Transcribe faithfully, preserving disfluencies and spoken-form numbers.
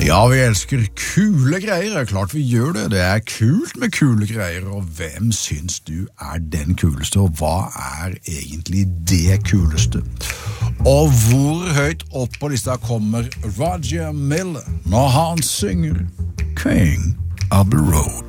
Ja, vi elsker kule greier, klart vi gjør det, det er kult med kule greier, og hvem syns du er den kuleste, og hva er egentlig det kuleste? Og hvor høyt opp på lista kommer Roger Miller når han synger King of the Road?